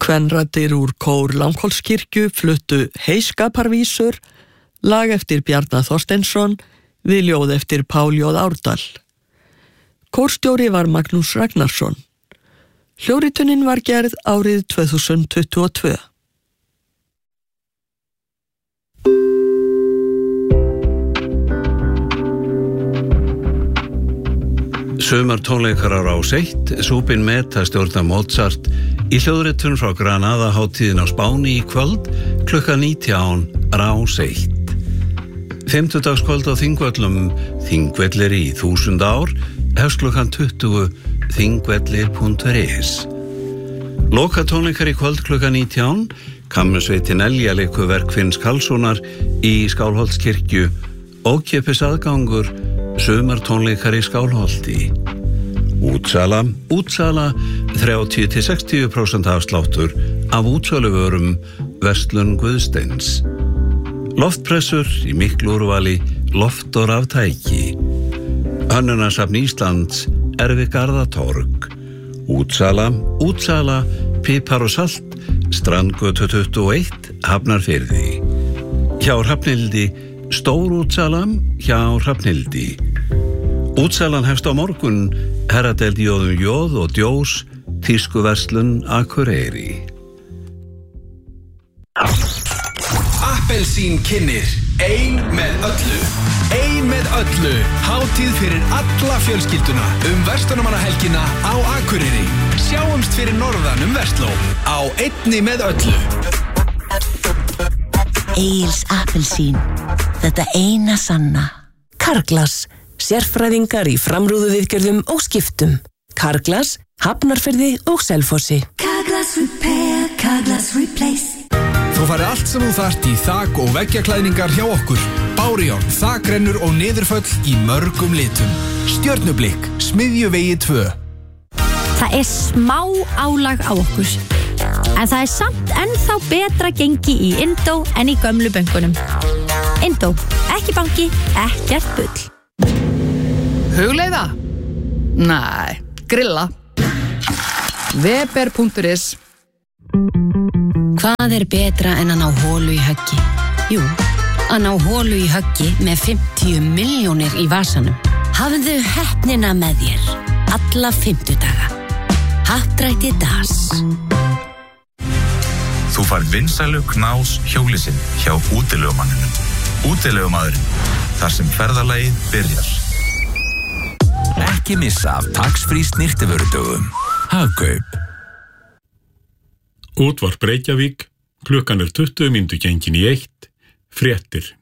Kvenraddir úr kór Langholtskirkju fluttu Heiskaparvísur, lag eftir Bjarna Þorsteinsson, við ljóð eftir Pál J. Árdal. Kórstjóri var Magnús Ragnarsson. Hljóðritunin var gerð árið 2022. Sumar tónleikarar á Rás 1, Súpin Meta stjórnar Mozart í hljóðritun frá Granada-hátíðin á Spáni í kvöld klukkan 19 Rás 1. Fimmtudagskvöld á Þingvöllum, Þingvellir í 1000 ár, hefst klukkan 20 þingvellir.is. Loka tónleikar í kvöld klukkan 19, Kammersveitin Elja leikur verk Finns Karlssonar í Skálholtskirkju, ókeypis aðgangur, sumar tónleikar í Skálholti. Útsala 30-60% afsláttur af útsöluvörum verslun Guðsteins. Loftpressur í miklu úrvali, loft og raftæki. Hönnunarsafn Íslands, Erfi Garðatorg. Útsala, pipar og salt, Strandgötu 21, Hafnarfirði. Hjá Hrafnhildi, stórútsala hjá Hrafnhildi. Útsalan hefst á morgun, herradeild Jóðum Jóð og Djós, tískuverslun Akureyri. Appelsín kynnir Ein með öllu. Ein með öllu, hátíð fyrir alla fjölskylduna verslunarmannahelgina á Akureyri. Sjáumst fyrir norðan Versló á einni með öllu. Egils appelsín, þetta eina sanna. Carglass, sérfræðingar í framrúðuviðgerðum og skiptum. Carglass, Hafnarfirði og Selfossi. Carglass Repair, Carglass Replace. Þú farið allt sem þú þarft í þak- og veggjaklæðningar hjá okkur. Bárujárn, þakrennur og niðurföll í mörgum litum. Stjörnublikk, Smiðjuvegi 2. Það smá álag á okkur. En það samt ennþá betra gengi í Indó en í gömlu bönkunum. Indó, ekki banki, ekkert bull. Hugleiða? Nei, grilla. Weber.is. Hvað betra en að ná holu í höggi? Jú, að ná holu í höggi með 50 milljónir í vasanum. Hafðu heppnina með þér alla 50 daga. Happdrætti DAS. Þú færð vinsælu knás hjólisinn hjá útilegumanninum. Útilegumadurinn, þar sem ferðalagið byrjar. Ekki missa af tax-free snyrtivörudögum. Hagkaup. Útvarp Reykjavík, klukkan 20 mínútur gengin í 1, fréttir.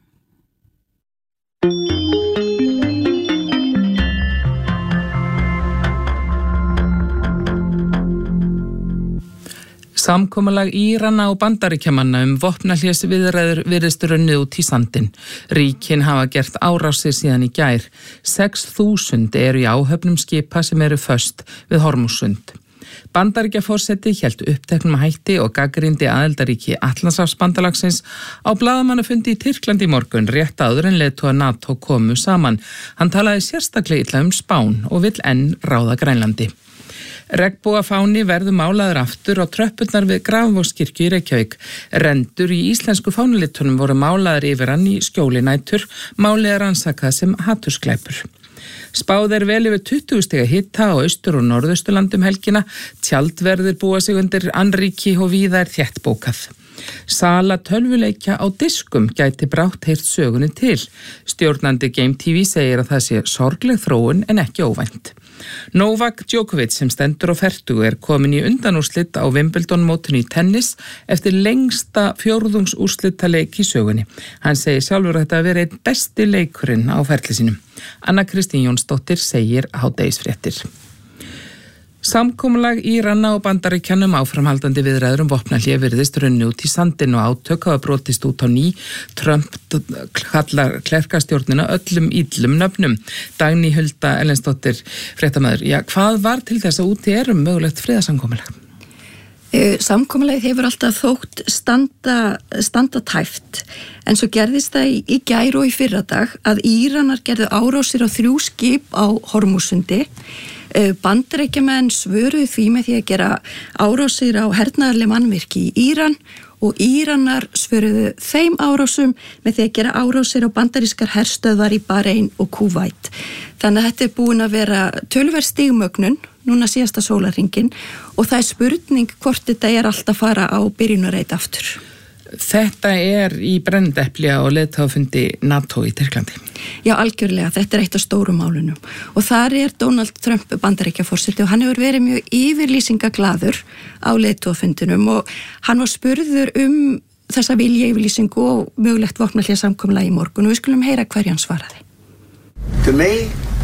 Samkomulag Írana og Bandaríkjamanna vopnahlésviðræður virðist runnið út í sandinn. Ríkin hafa gert árásir síðan í gær. 6.000 eru í áhöfnum skipa sem eru föst við Hormússund. Bandaríkjaforseti hélt uppteknum hætti og gagnrýndi aðildarríki Atlantshafsbandalagsins á blaðamannafundi í Tyrklandi í morgun rétt áður en leiðtogar NATO komu saman. Hann talaði sérstaklega illa Spán og vill enn ráða Grænlandi. Regnbogafáni verður málaður aftur á tröppurnar við Grafarvogskirkju í Reykjavík. Rendur í íslensku fánalitunum voru málaður yfir hann í skjóli nætur, málið rannsakað sem hatursglæpur. Spáð vel yfir 20 stiga hita á austur- og norðausturlandum helgina, tjaldverðir búa sig undir annríki og víða þéttbókað. Sala tölvuleikja á diskum gæti brátt heyrt sögunni til. Stjórnandi Game TV segir að það sé sorgleg þróun en ekki óvænt. Novak Djokovic sem stendur á fertugu komin í undanúrslit á Wimbledon-mótinu í tennis eftir lengsta fjórðungsúrslitaleik í sögunni. Hann segir sjálfur að þetta veri einn besti leikurinn á ferli sínum. Anna Kristín Jónsdóttir segir hádegisfréttir. Samkomulag Írana og Bandaríkjanum áframhaldandi viðræður vopnahlé virðist runni út í sandinn og átök hafa brotist út á ný. Trump kallar klerkastjórnina öllum illum nöfnum. Dagný Hulda Erlendsdóttir, fréttamaður. Hvað var til þess að úti mögulegt friðarsamkomulag? Samkomulagið hefur alltaf þótt standa tæft, en svo gerðist það í gær og í fyrradag að Íranar gerðu árásir á 3 skip á Hormúsundi. Bandaríkjamenn svöruðu því með því að gera árásir á hernaðarleg mannvirki í Íran og Íranar svöruðu þeim árásum með því að gera árásir á bandarískar herstöðvar í Bahrein og Kúvait. Þannig að þetta búin að vera töluverð stigmögnun núna síðasta sólarhringinn og það spurning hvort þetta alltaf fara á byrjunarreit aftur. Þetta í brennendepli á leiðtogafundi NATO í Tyrklandi. Já, algjörlega. Þetta eitt af stóru málunum. Og þar Donald Trump Bandaríkjaforseti og hann hefur verið mjög yfirlýsingaglaður á leiðtogafundinum og hann var spurður þessa viljayfirlýsingu og mögulegt vopnahléssamkomulag í morgun og við skulum heyra hverju hann svaraði. To me,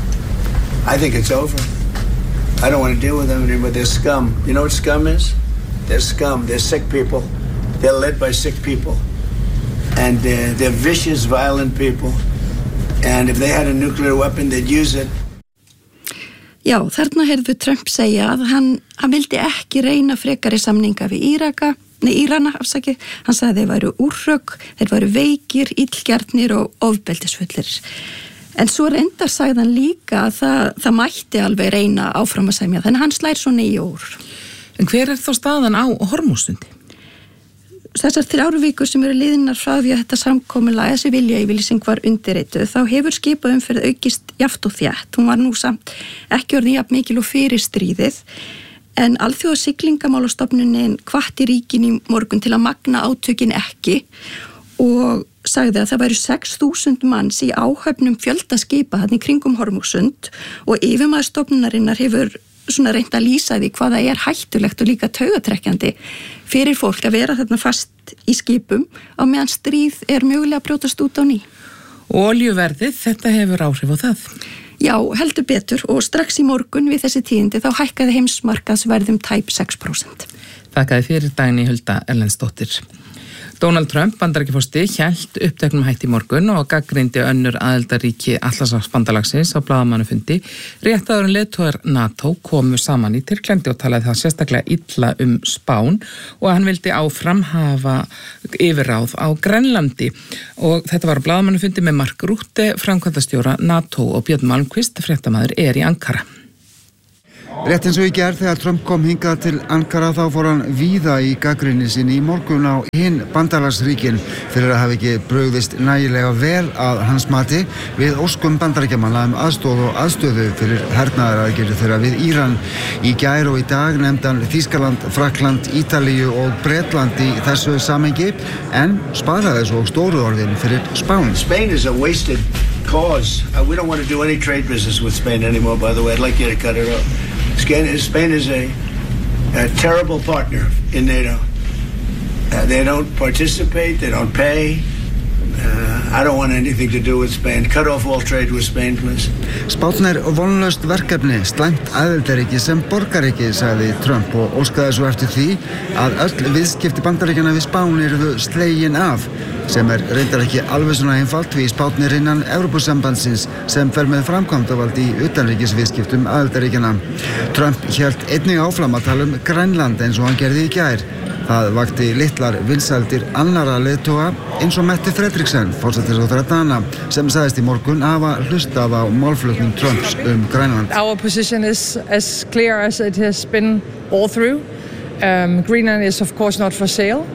I think it's over. I don't want to deal with them anymore. They're scum. You know what scum is? They're scum. They're sick people. They're led by sick people. And they're vicious, violent people. And if they had a nuclear weapon, they'd use it. Já, þarna heyrðu Trump segja að hann vildi ekki reyna frekari samninga við Írana, Hann sagði þeir væru úrrögg, þeir væru veikir, illgjarnir og ofbeldisfullir. En svo reyndar sagði hann líka að það mætti alveg reyna áfram að semja, þannig hann slær svo nei úr. En hver þá staðan á Hormúsundi? Þessar 3 vikur sem eru liðnar frá því að þetta samkomulag, þessi viljayfirlýsing var undirrituð, þá hefur skipaumferð aukist jafnt og þétt. Hún var nú samt ekki orðin jafn mikil og fyrir stríðið, en Alþjóða siglingamálastofnunin hvatti ríkin í morgun til að magna átökin ekki og sagði að það væru 6.000 manns í áhöfnum fjöldaskipa þarna í kringum Hormúsund og yfirmaður stofnunarinnar hefur reynt að lýsa því hvað það hættulegt og líka taugatrekkjandi fyrir fólk að vera þarna fast í skipum á meðan stríð mögulega að brjótast út á ný. Olíuverðið, þetta hefur áhrif á það? Já, heldur betur og strax í morgun við þessi tíðindi þá hækkaði heimsmarkaðsverðum tæp 6%. Þakkaði fyrir Dagný Hulda Erlendsdóttir. Donald Trump, Bandaríkjaforseti, hélt uppteknum hætti í morgun og gagnrýndi önnur aðildarríki Atlantshafsbandalagsins á blaðamannafundi. Rétt áður en leiðtogar NATO komu saman í Tyrklandi og talaði það sérstaklega illa Spán og hann vildi áfram hafa yfirráð á Grænlandi. Og þetta var á blaðamannafundi með Mark Rutte, framkvæmdastjóra NATO og Björn Malmquist, fréttamaður, í Ankara. Rétt eins og í gær þegar Trump kom hingað til Ankara þá fór hann víða í gagnrýni sinni í morgun á hinn bandalagsríkin fyrir að hafa ekki brugðist nægilega vel að hans mati við óskum Bandaríkjamanna aðstoð og aðstöðu fyrir hernaðaraðgerðir þeirra við Íran. Í gær og í dag nefndi hann Þýskaland, Frakkland, Ítalíu og Bretland í þessu samhengi en sparaði svo stóru orðin fyrir Spán. Spain is a wasted cause. We don't want to do any trade business with Spain anymore, by the way. I'd like you to cut it off. Spain is a terrible partner in NATO. They don't participate, they don't pay. I don't want anything to do with Spain. Cut off all trade with Spain, please. Spánn vonlaust verkefni, slæmt aðildarríki sem borgaríki, sagði Trump og óskaði svo eftir því að öll viðskipti Bandaríkjanna við Spán yrðu slegin af, sem reyndar ekki alveg svona einfalt því Spánn innan Evrópusambandsins sem fer með framkvæmdavald í utanríkisviðskiptum aðildarríkjanna. Trump hélt einnig áfram að tala Grænland eins og hann gerði í gær. Það vakti litlar vinsældir annarra leiðtoga eins og Mette Frederiksen, forsætisráðherra Dana, sem sagðist í morgun hafa hlustað á málflutning Trumps Grænland. Our position is as clear as it has been all through. Greenland is of course not for sale.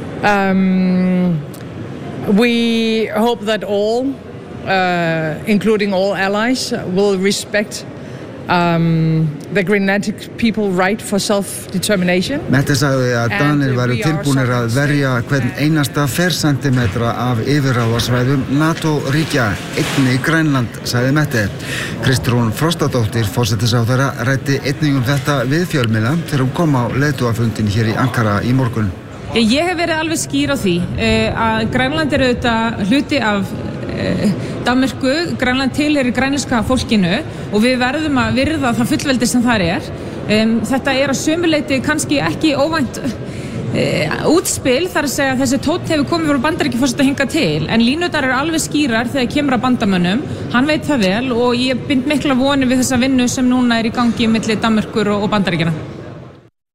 We hope that all, including all allies, will respect the Greenlandic people right for self-determination. Mette sagði að Danir væru tilbúnir að verja hvern einasta fersentímetra af yfirráðasvæðum NATO-ríkja, einnig Grænland, sagði Mette. Kristrún Frostadóttir, forsætisráðherra, ræddi einnig þetta við fjölmiðla þegar hún kom á leiðtogafundinn hér í Ankara í morgun. Ég hef verið alveg skýr á því að Grænland auðvitað hluti af Danmörku. Grænland tilheyrir grænlenska fólkinu og við verðum að virða það fullveldi sem þar Þetta að sumu leyti kannski ekki óvænt útspil, þar að segja að þessi tónn hefur komið frá Bandaríkjaforseta hingað til, en línurnar alveg skýrar þegar kemur að bandamönnum. Hann veit það vel og ég bind mikla vonir við þessa vinnu sem núna í gangi milli Danmörkur og Bandaríkjanna.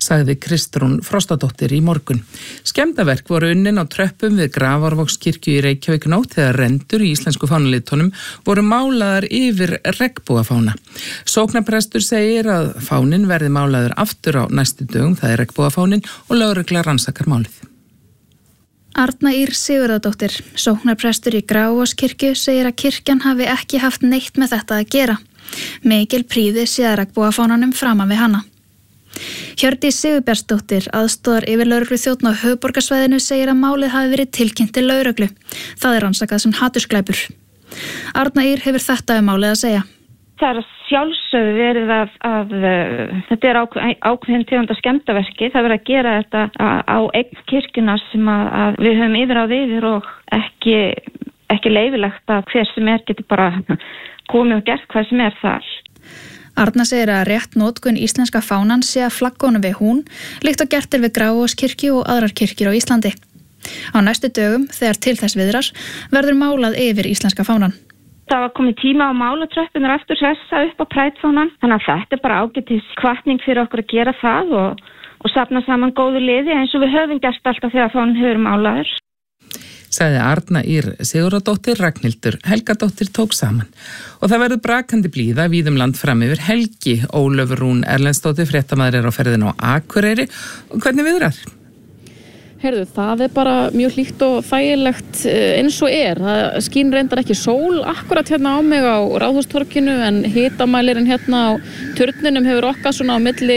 sagði Kristrún Frostadóttir í morgun. Skemmdaverk voru unnin á tröppum við Grafarvogskirkju í Reykjavík nótt þegar rendur í íslensku fánalitunum voru málaðar yfir regnbogafána. Sóknarprestur segir að fánin verði málaður aftur á næstu dögum, það er regnbogafánin, og lögregla rannsakar málið. Arna Ýr Sigurðardóttir, sóknarprestur í Grafarvogskirkju, segir að kirkjan hafi ekki haft neitt með þetta að gera. Mikil prýði sé að regnbogafánanum framan við hana. Hjördís Sigurbjörnsdóttir, aðstoðar yfirlögreglu þjónn á höfuðborgarsvæðinu, segir að málið hafi verið tilkynnt til lögreglu. Það er rannsakað sem hatursglæpur. Arna Ýr hefur þetta málið að segja. Það er sjálfsögðu verið að þetta er ákveðin tegunda skemmdarverki. Það verið að gera þetta á eign kirkjunnar sem að við höfum yfirráð yfir og ekki leyfilegt að hver sem getur bara komið og gert hvað sem þar. Arna segir að rétt notkun íslenska fánan sé að flaggunum við hún, líkt og gert við Grafarvogskirkju og aðrar kirkjur á Íslandi. Á næstu dögum, þegar til þess viðrar, verður málað yfir íslenska fánan. Það var komið tíma á málatröppunar aftur hressa upp á prætfánan, þannig að þetta er bara ágætis hvatning fyrir okkur að gera það og safna saman góðu liði eins og við höfum gert alltaf þegar fánan hefur málaður. Sagði Arna Ýr Sigurðardóttir, Ragnhildur Helgadóttir tók saman. Og það verður brakandi blíða víðum land fram yfir helgi. Ólöfur Rún Erlendsdóttir, fréttamaður, á ferðinu á Akureyri. Og hvernig viðrar? Heyrðu, það er bara mjög hlýtt og þægilegt eins og það skín reyndar ekki sól akkurat hérna á mig á Ráðhústorginu en hitamælirinn hérna á turninum hefur okkar svona á milli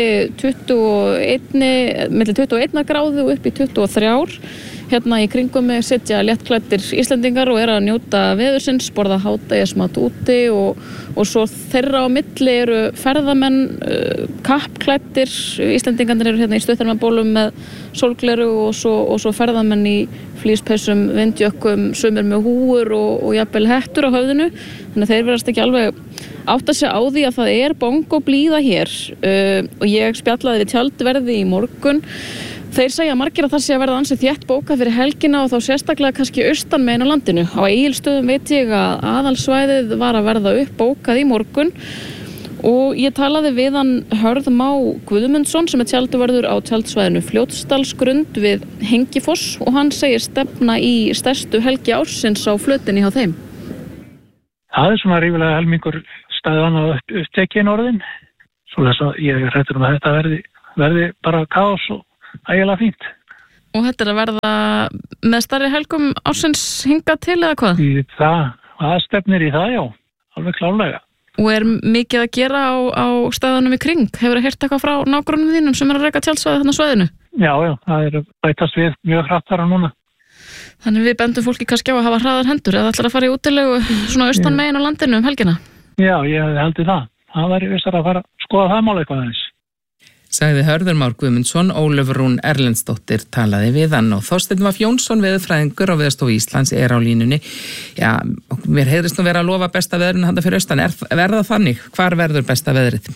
21 gráðu upp í 23. Hérna í kringum mig sitja léttklæddir Íslendingar og að njóta veðursins, borða hádegismat úti og svo þeirra á milli eru ferðamenn kappklæddir. Íslendingarnir eru hérna í stutthermabólum með sólgleru og svo ferðamenn í flíspeyssum, vindjökkum, sumir með húur og jafnvel hettur á höfðinu. Þannig að þeir verðast ekki alveg átta sig á því að það er bongóblíða hér og ég spjallaði við tjaldverði í morgun. Þeir segja margir að það sé að verða ansi þétt bókað fyrir helgina og þá sérstaklega kannski austan megin á landinu. Á Egilsstöðum veit ég að aðalsvæðið var að verða upp bókað í morgun og ég talaði við hann Hörð Má Guðmundsson sem er tjaldvörður á tjaldsvæðinu Fljótsdalsgrund við Hengifoss og hann segir stefna í stærstu helgi ársins á flötinni hjá þeim. Það er svona rífilega helmingur staðan á upptekinn orðin. Svo þess að ég er hræddur að þetta verði bara kaos og ægilega fínt. Og þetta er að verða með stærri helgum ársins hingað til eða hvað? Það stefnir í það, já. Alveg klárlega. Og er mikið að gera á staðunum í kring? Hefur það heyrt eitthvað frá nágrannum þínum sem að reka tjaldsvæði þarna svæðinu? Já, það er bætast við mjög hrattara núna. Þannig við bendum fólki kannski á að hafa hraðar hendur eða ætlar að fara í útilegu svona austan megin á landinu helgina? Já, ég held í það. Það væri vissar að fara að skoða það mál eitthvað aðeins. Sagði Hörður Már Guðmundsson, Ólöfur Rún Erlendsdóttir talaði við hann og Þorsteinn Vaf Jónsson, veðurfræðingur á Veðurstofu Íslands, er á línunni. Já, mér heyrðist nú vera að lofa besta veðrinu handa fyrir austan. Verða þannig? Hvar verður besta veðrið?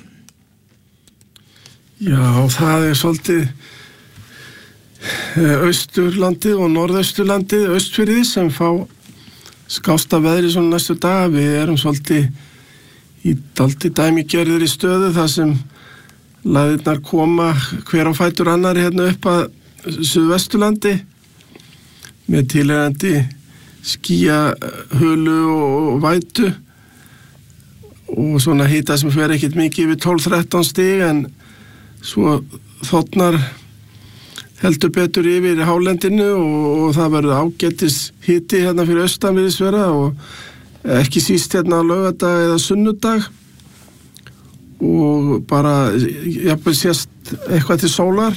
Já, það er svolítið Austurlandið og Norðausturlandið, Austfirði sem fá skásta veðri svona næstu daga. Við erum svolítið í dálítið dæmigerður í stöðu þar sem læðirnar koma hver á fætur annari hérna upp að Suðvesturlandi með tilheyrandi skýjahölu og vætu og svona hita sem fer ekkert mikið yfir 12-13 stig en svo þotnar heldur betur yfir hálendinu og það verður ágætis hiti hérna fyrir austan virðist vera og ekki síst hérna á laugardag eða sunnudag og bara jafnvel sést eitthvað til sólar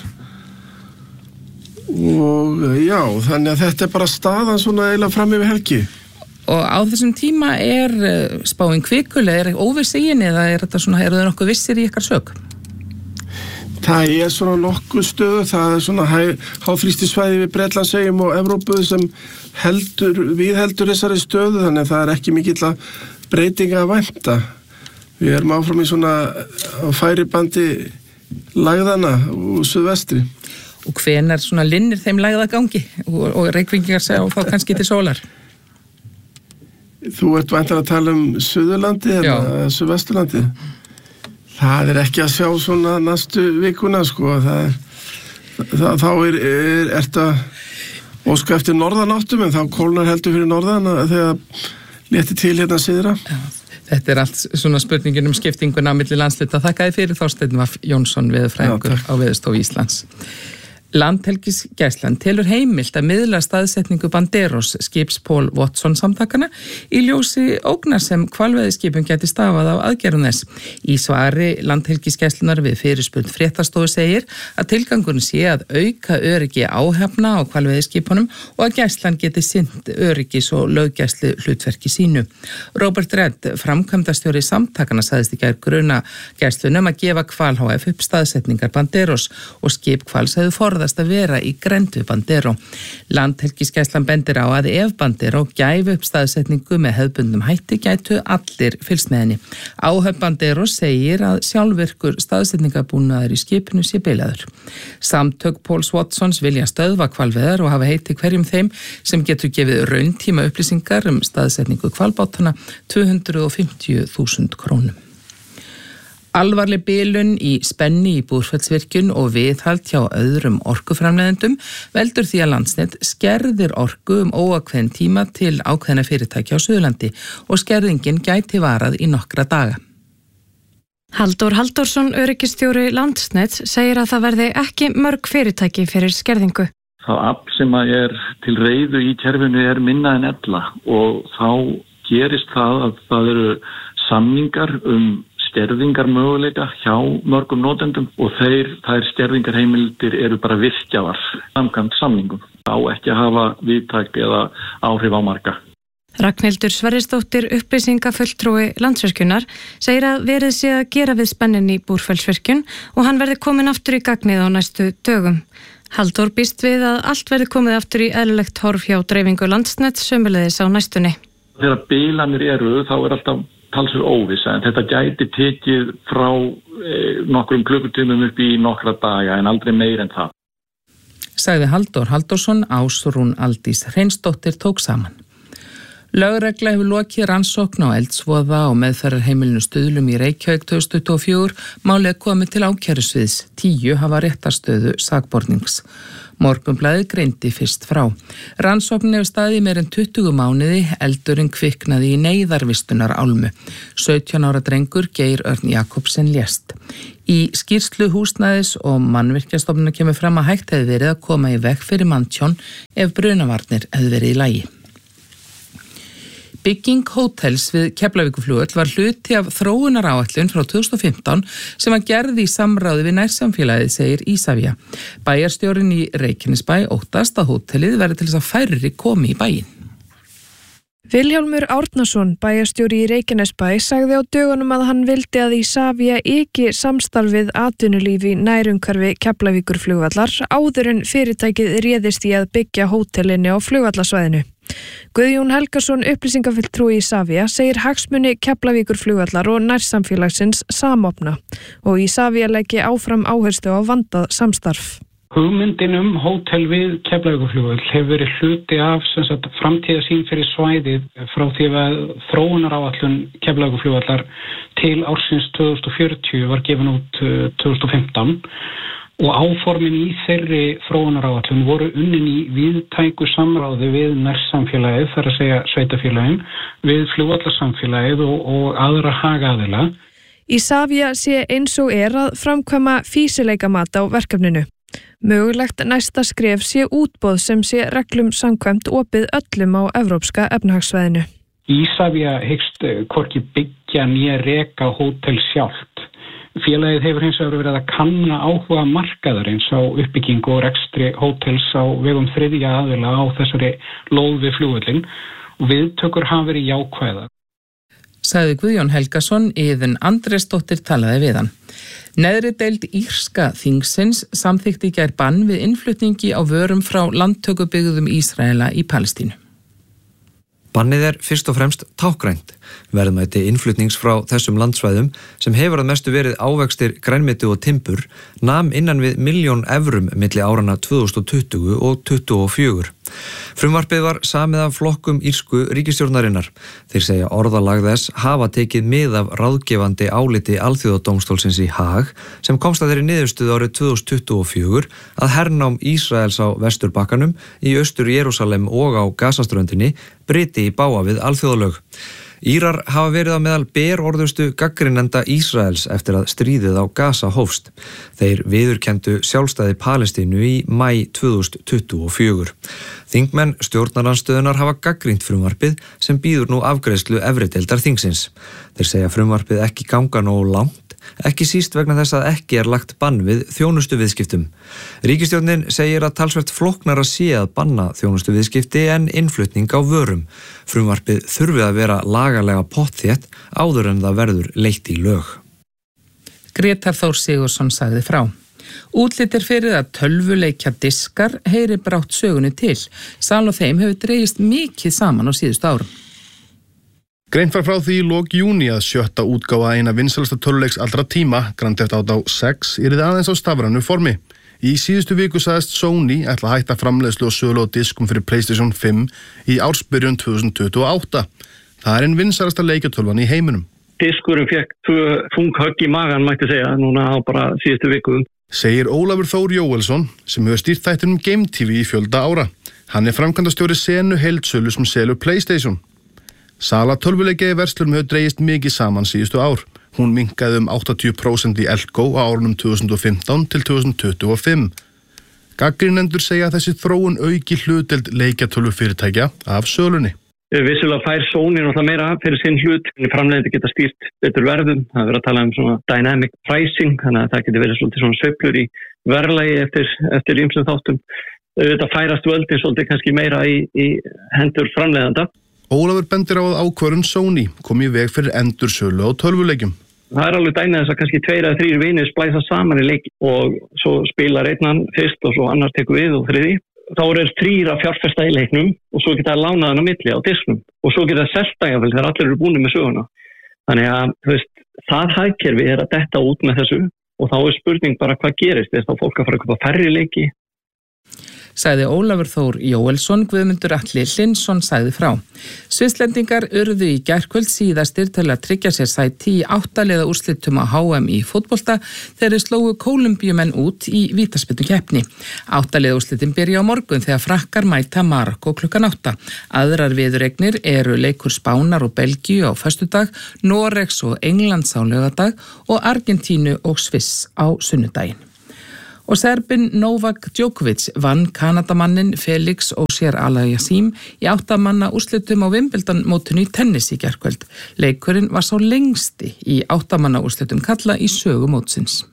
og já, þannig að þetta er bara staðan svona eiginlega fram yfir helgi. Og á þessum tíma er spáin kvikuleg, er óviss í henni eða er þetta svona, eru þau nokkuð vissir í ykkar sök? Það er svona nokkuð stöðu, það er svona háþrýstisvæði við Bretlandseyjum og Evrópu sem viðheldur þessari stöðu þannig að það er ekki mikill breytinga að vænta. Við erum áfram í svona færibandi lægðana úr suðvestri. Og hvenær svona linnir þeim lægðagangi og Reykvíkingar segja og þá kannski til sólar? Þú ert væntanlega að tala Suðurlandi eða Suðvesturlandi. Það ekki að sjá svona næstu vikuna, sko. Þá ertu að óska eftir norðanáttum, en þá kólnar heldur fyrir norðan þegar létti til hérna syðra. Þetta allt svona spurningin skiptinguna á milli landshluta. Þakka þér fyrir, Þorsteinn V. Jónsson, veðurfræðingur á Veðurstofu Íslands. Landhelgisgæslan telur heimilt að miðla staðsetningu Banderos skips Paul Watson samtakana í ljósi ógnar sem hvalveiðiskipum gæti stafað á aðgerðum þess. Í svari Landhelgisgæslunar við fyrirspurn Fréttastofu segir að tilgangurinn sé að auka öryggi áhafna á hvalveiðiskipunum og að gæslan geti sinnt öryggis og löggæslu hlutverki sínu. Robert Redd, framkvæmdastjóri samtakana, sagðist í gær gruna gæslunum að gefa Hval HF upp staðsetningar Banderos og skip Hvals hefðu forðast að vera í grennd við Bandero. Landhelgisgæslan bendir á að ef Bandero gæfi upp staðsetningu með hefðbundnum hætti gætu allir fylgst með henni. Áhöfn Bandero segir að sjálfvirkur staðsetningabúnaður í skipinu sé bilaður. Samtök Pauls Watsons vilja stöðva hvalveiðar og hafa heiti hverjum þeim sem getur gefið rauntíma upplýsingar staðsetningu hvalbátana 250.000 krónum. Alvarleg bilun í spenni í Búrfellsvirkjun og viðhald hjá öðrum orkuframleiðendum veldur því að Landsnet skerðir orku óákveðin tíma til ákveðna fyrirtækja á Suðurlandi og skerðingin gæti varað í nokkra daga. Halldór Halldórsson, öryggistjóri Landsnets, segir að það verði ekki mörg fyrirtæki fyrir skerðingu. Það afl sem til reiðu í kerfinu minna en ella og þá gerist það að það eru samningar skerðingar möguleika hjá mörgum notendum og þær skerðingarheimildir eru bara virkjaðar samkvæmt samningum. Á ekki að hafa víðtæk eða áhrif á marga. Ragnhildur Sverrisdóttir, upplýsingafulltrúi Landsvirkjunar, segir að verið sé að gera við spennin í Búrfellsvirkjun og hann verði komin aftur í gagnið á næstu dögum. Halldór býst við að allt verði komið aftur í eðlilegt horf hjá dreifingu Landsnets sömuleiðis á næstunni. Þegar bilanir eru þá alltaf talsverð óvissa, en þetta gæti tekið frá nokkrum klukkutímum upp í nokkra daga en aldrei meir en það. Sagði Halldór Halldórsson. Ásrún Aldís Hreinsdóttir tók saman. Lögregla hefur lokið rannsókn á eldsvoða og meðferðarheimilinu Stuðlum í Reykjavík 2024. Málið komið til ákærusviðs. 10 hafa réttarstöðu sakbornings. Morgunblaðið greindi fyrst frá. Rannsóknin hefur staðið meir en 20 mánuði, eldurinn kviknaði í neyðarvistunar álmu. 17 ára drengur Geir Örn Jakobsen lést. Í skýrslu Húsnæðis og Mannvirkjastofnunar kemur fram að hægt hefði verið að koma í veg fyrir manntjón ef brunavarnir hefði verið í lagi. Bygging hótels við Keflavíkurflugvöll var hluti af þróunaráætlun frá 2015 sem var gerð í samráði við nærsamfélagið, segir Ísavía. Bæjarstjórinn í Reykjanesbæ óttast að hótelið verði til þess að færri komi í bæinn. Vilhjálmur Árnason, bæjarstjóri í Reykjanesbæ, sagði á dögunum að hann vildi að Ísavía ekki samstarfið atvinnulífi nærumhverfi Keflavíkurflugvallar áður en fyrirtækið réðist í að byggja hótelinni á flugvallarsvæðinu. Guðjón Helgason, upplýsingafulltrúi Ísavía, segir hagsmuni Keflavíkurflugvallar og nærsamfélagsins samofna og Ísavía leggi áfram áherslu á vandað samstarf. Hugmyndin hótel við Keflavíkurflugvöll hefur verið hluti af framtíðarsýn fyrir svæðið frá því að þróunaráætlun Keflavíkurflugvallar til ársins 2040 var gefin út 2015 og áformin í þeirri þróunaráætlun voru unnin í víðtæku samráði við nærsamfélagið, þar að segja sveitarfélagin, við flugvallarsamfélagið og aðra hagaðila. Ísavía sé eins og að framkvæma fýsileikamat á verkefninu. Mögulegt næsta skref sé útboð sem sé reglum samkvæmt opið öllum á evrópska efnahagssvæðinu. Ísavía hyggst hvorki byggja né reka hótel sjálft. Félagið hefur hins vegar verið að kanna áhuga markaðarins á uppbyggingu og rekstri hótels á vegum þriðja aðila á þessari lóð við flugvöllin og viðtökur hafa verið jákvæðar. Sagði Guðjón Helgason. Iðunn Andrésdóttir talaði við hann. Neðri deild írska þingsins samþykkti í gær bann við innflutningi á vörum frá landtökubyggðum Ísraela í Palestínu. Bannið fyrst og fremst tákgrænt. Verðmæti innflutnings frá þessum landsvæðum sem hefur að mestu verið ávextir, grænmeti og timbur nam innan við 1.000.000 evrum milli árana 2020 og 2024. Frumvarpið var samið af flokkum írsku ríkisstjórnarinnar. Þeir segja orðalag þess hafa tekið mið af ráðgefandi áliti Alþjóðadómstólsins í Haag sem komst að þeirri niðurstöðu árið 2024 að hernám Ísraels á Vesturbakkanum, í Austur Jerúsalem og á Gazaströndinni bryti í bága við alþjóðalög. Írar hafa verið á meðal berorðustu gagnrýnenda Ísraels eftir að stríðið á Gaza hófst. Þeir viðurkenndu sjálfstæði Palestínu í maí 2024. Þingmenn stjórnarandstöðunar hafa gagnrýnt frumvarpið sem bíður nú afgreiðslu efri deildar þingsins. Þeir segja frumvarpið ekki ganga nógu langt, ekki síst vegna þess að ekki lagt bann við þjónustuviðskiptum. Ríkisstjórnin segir að talsvert flóknara sé að banna þjónustuviðskipti en innflutning á vörum. Frumvarpið þurfi að vera lagalega pottþétt áður en það verður leitt í lög. Grétar Þór Sigurðsson sagði frá. Útlit fyrir að tölvuleikja diskar heyri brátt sögunni til. Sal á þeim hefur dregist mikið saman á síðustu árum. Greint var frá því í lok júní að 7. útgáfa eina vinsælasta tölvuleiks allra tíma, Grand Theft Auto 6, yrði aðeins á stafrænu formi. Í síðustu viku sagðist Sony ætla að hætta framleiðslu og sölu á diskum fyrir PlayStation 5 í ársbyrjun 2028. Það einn vinsælasta leikjatölvan í heiminum. Diskurinn fekk 2 þung högg í magan, mætti segja, núna á bara síðustu viku. Segir Ólafur Þór Jóelsson, sem hefur stýrt þættinum Game TV í fjölda ára. Hann framkvæmdastjóri Senu heildsölu sem selur PlayStation. Sala tölvuleikja í verslunum hefur dregist mikið saman síðustu ár. Hún minnkaði 80% í Elko á árunum 2015 til 2025. Gagnrýnendur segja að þessi þróun auki hlutdeild leikjatölvufyrirtækja af sölunni. Vissulega fær Sony náttúrulega meira fyrir sinn hlut. Framleiðendur geta stýrt betur verðum. Það verður að tala svona dynamic pricing, þannig að það getur verið svolítið svona sveiflur í verðlagi eftir ýmsum þáttum. Þetta færast völdin svolítið kannski meira í hendur framleiðenda. Ólafur bendir á að ákvörðun Sony kom í veg fyrir endursölu á tölvuleikjum. Það alveg dæmið þess að kannski 2 eða 3 vinir splæsa saman í leik og svo spilar einnan fyrst og svo annar tekur við og þriði. Þá eru 3 að fjárfesta í leiknum og svo geta að lána hann á milli á disknum og svo geta að selta jáfnvel þegar allir eru búin með söguna. Þannig að það hagkerfi að detta út með þessu og þá spurning bara hvað gerist. Þá fólk að fara að kaupa færri leiki. Sagði Ólafur Þór Jóelsson. Guðmundur Atli Hlynsson sagði frá. Svisslendingar urðu í gærkvöld síðastir til að tryggja sér sæti í 8 liða úrslitum á HM í fótbolta þegar þeir slógu Kólumbíumenn út í vítaspyrnukeppni. 8 liða úrslitin byrja á morgun þegar Frakkar mæta Marokkó klukkan 8. Aðrar viðureignir eru leikur Spánar og Belgíu á föstudag, Noregs og Englands á laugardag og Argentínu og Sviss á sunnudaginn. Og Serbin Novak Djokovic vann Kanadamannin Felix Auger-Aliassime í 8 manna úrslitum á Wimbledon mótinu í tennis í gærkvöld. Leikurinn var sá lengsti í 8 manna úrslitum kalla í sögu mótsins.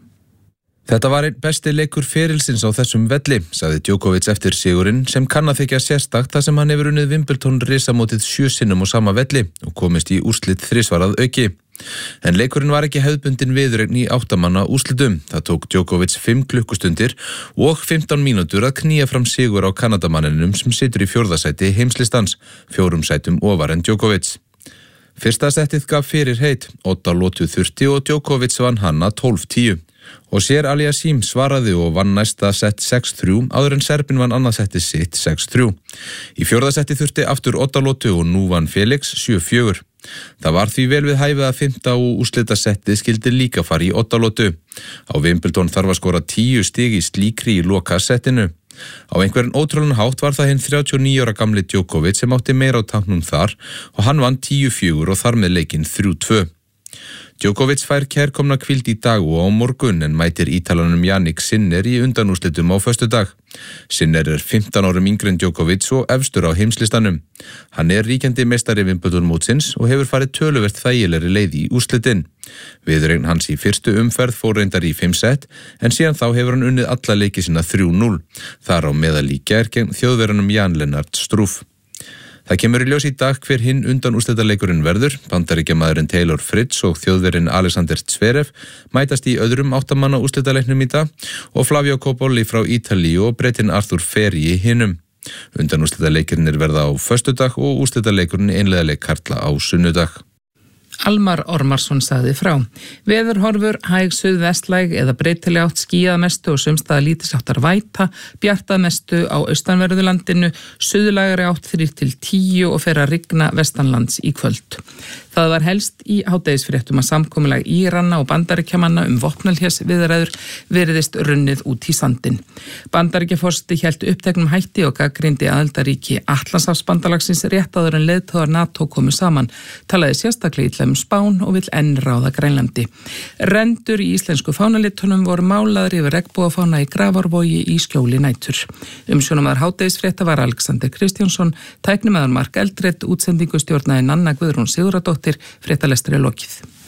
Þetta var einn besti leikur ferilsins á þessum velli, sagði Djokovic eftir sigurinn sem kann að þykja sérstakt þar sem hann hefur unnið Wimbledon risamótið 7 sinnum á sama velli og komist í úrslit 3 að auki. En leikurinn var ekki hefðbundin viðureign í 8 manna úrslitum. Það tók Djokovic 5 klukkustundir og 15 mínútur að knýja fram sigur á Kanadamanninum sem situr í 4. sæti heimslistans, 4 sætum ofar en Djokovic. Fyrsta settið gaf fyrir heit, 8 lotu þurfti og Djokovic vann hana 12-10. Auger-Aliassime svaraði og vann næsta sett 6-3 áður en Serbin vann annað setti sitt 6-3. Í 4. setti þurfti aftur 8 lotu og nú vann Felix 7-4. Það var því vel við hæfið að 5. og úrslitasettið skildi líka fara í 8 lotu. Á Wimbledon þarf að skora 10 stig í slíkri í lokasettinu. Á einhverjum ótrúlegan hátt var það hinn 39 ára gamli Djokovic sem átti meira á tanknum þar og hann vann 10-4 og þar með leikinn 3-2. Djokovic fær kærkomna hvíld í dag og á morgun en mætir Ítalanum Jannik Sinner í undanúrslitum á föstudag. Sinner 15 árum yngri en Djokovic og efstur á heimslistanum. Hann ríkjandi meistari Wimbledon mótsins og hefur farið töluvert þægilegri leið í úrslitin. Viðureign hans í fyrstu umferð fór reyndar í 5 sett en síðan þá hefur hann unnið alla leiki sína 3-0. Þar á meðal í gær gegn Þjóðverjanum Jan Lennart Struff. Það kemur í ljós í dag hver hinn undan úrslitaleikurinn verður. Bandaríkjamaðurinn Taylor Fritz og Þjóðverinn Alexander Zverev mætast í öðrum 8 manna úrslitaleiknum í dag og Flavio Cobolli frá Ítalíu og Bretinn Arthur Ferri í hinum. Undan úrslitaleikirnir verða á föstudag og úrslitaleikurinn einliðaleik karla á sunnudag. Almar Ormarsson sagði frá. Veðurhorfur, hæg suðvestlæg eða breytileg átt, skýjað mestu og sumstaðar lítilsháttar væta, bjartað mestu á austanverðu landinu, suðlægari átt 3-10 og fer að rigna vestanlands í kvöld. Það var helst í hádegisfréttum að samkomulag Írana og Bandaríkjamanna vopnahlés viðræður veriðist runnið út í sandinn. Bandaríkjaforseti hélt uppteknum hætti og gagnrýndi aðildarríki Atlantshafsbandalagsins rétt áður en leiðtogar NATO komu saman, talaði sérstaklega illa Spán og vill enn ráða Grænlandi. Rendur í íslensku fánalitunum voru málaðir yfir regnbogafána í Grafarvogi í skjóli nætur. Umsjónamaður hádegisfrétta var Alexander Kristjánsson, tæknimaður Mark Eldred, útsendingu stjórnaði Nanna Guðrún Sigurðardóttir, fréttalestri lokið.